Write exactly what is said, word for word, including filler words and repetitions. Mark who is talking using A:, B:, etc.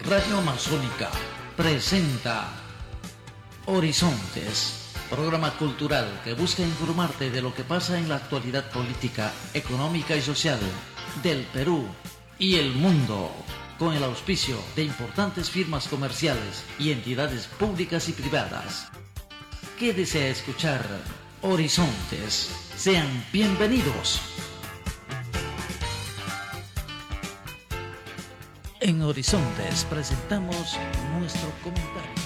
A: Radio Amazónica presenta Horizontes, programa cultural que busca informarte de lo que pasa en la actualidad política, económica y social del Perú y el mundo, con el auspicio de importantes firmas comerciales y entidades públicas y privadas. Quédese a escuchar Horizontes. Sean bienvenidos. En Horizontes presentamos nuestro comentario.